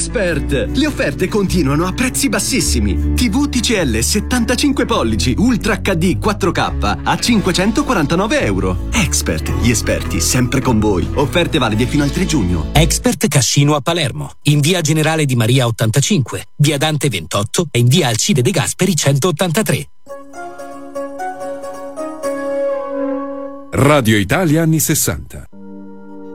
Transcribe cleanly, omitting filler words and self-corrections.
Expert! Le offerte continuano a prezzi bassissimi. TV TCL 75 pollici Ultra HD 4K a €549. Expert, gli esperti sempre con voi. Offerte valide fino al 3 giugno. Expert Cascino a Palermo, in via Generale Di Maria 85, via Dante 28 e in via Alcide De Gasperi 183. Radio Italia anni 60.